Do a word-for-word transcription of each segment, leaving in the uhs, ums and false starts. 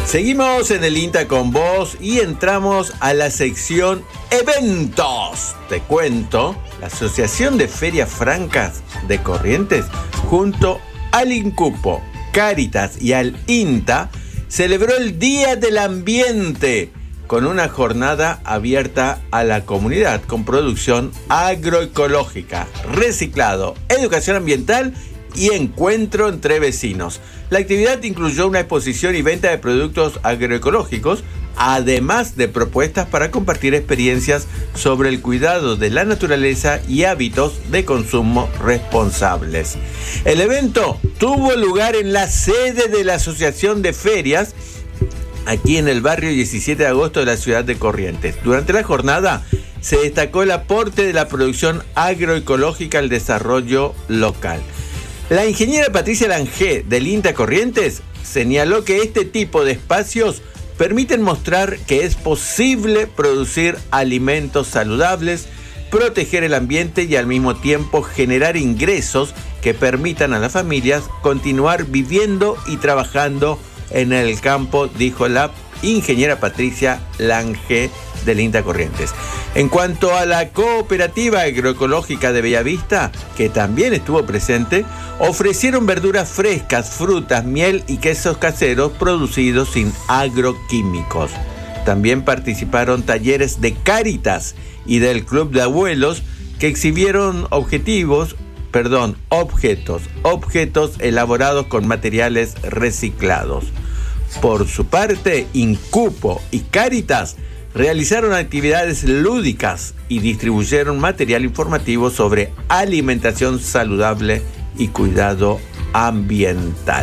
Seguimos en el INTA con vos y entramos a la sección eventos. Te cuento, la Asociación de Ferias Francas de Corrientes, junto al INCUPO, Cáritas y al INTA, celebró el Día del Ambiente con una jornada abierta a la comunidad con producción agroecológica, reciclado, educación ambiental y encuentro entre vecinos. La actividad incluyó una exposición y venta de productos agroecológicos, además de propuestas para compartir experiencias sobre el cuidado de la naturaleza y hábitos de consumo responsables. El evento tuvo lugar en la sede de la Asociación de Ferias, aquí en el barrio diecisiete de agosto de la ciudad de Corrientes. Durante la jornada se destacó el aporte de la producción agroecológica al desarrollo local. La ingeniera Patricia Lange del INTA Corrientes señaló que este tipo de espacios permiten mostrar que es posible producir alimentos saludables, proteger el ambiente y al mismo tiempo generar ingresos que permitan a las familias continuar viviendo y trabajando en el campo, dijo la ingeniera Patricia Lange del INTA Corrientes. En cuanto a la cooperativa agroecológica de Bellavista, que también estuvo presente, ofrecieron verduras frescas, frutas, miel y quesos caseros producidos sin agroquímicos. También participaron talleres de Cáritas y del Club de Abuelos que exhibieron objetivos, perdón, objetos, objetos elaborados con materiales reciclados. Por su parte, INCUPO y Cáritas realizaron actividades lúdicas y distribuyeron material informativo sobre alimentación saludable y cuidado ambiental.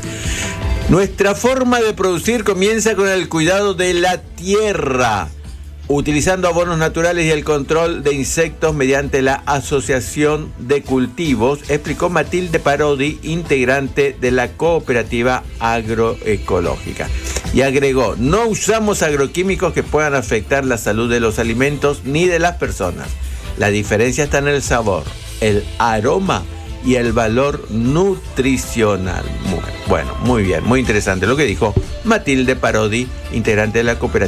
Nuestra forma de producir comienza con el cuidado de la tierra, utilizando abonos naturales y el control de insectos mediante la asociación de cultivos, explicó Matilde Parodi, integrante de la cooperativa agroecológica. Y agregó, no usamos agroquímicos que puedan afectar la salud de los alimentos ni de las personas. La diferencia está en el sabor, el aroma y el valor nutricional. Bueno, muy bien, muy interesante lo que dijo Matilde Parodi, integrante de la cooperativa